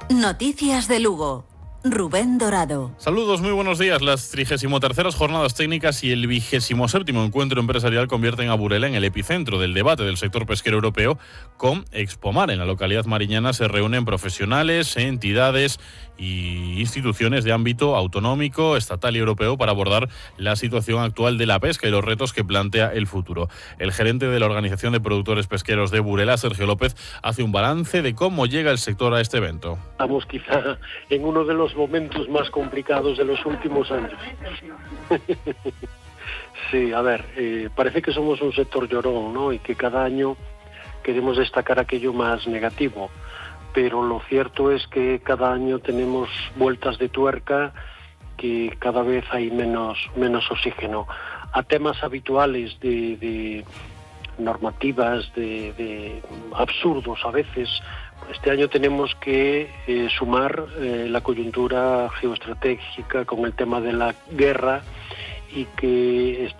Noticias de Lugo. Rubén Dorado. Saludos, muy buenos días. Las 33º jornadas técnicas y el 27º encuentro empresarial convierten a Burela en el epicentro del debate del sector pesquero europeo con Expomar. En la localidad mariñana se reúnen profesionales, entidades y instituciones de ámbito autonómico, estatal y europeo para abordar la situación actual de la pesca y los retos que plantea el futuro. El gerente de la Organización de Productores Pesqueros de Burela, Sergio López, hace un balance de cómo llega el sector a este evento. Estamos quizá en uno de los momentos más complicados de los últimos años. Sí, a ver, parece que somos un sector llorón, ¿no? Y que cada año queremos destacar aquello más negativo. Pero lo cierto es que cada año tenemos vueltas de tuerca, que cada vez hay menos oxígeno. A temas habituales de normativas, de absurdos a veces. Este año tenemos que sumar la coyuntura geoestratégica con el tema de la guerra y que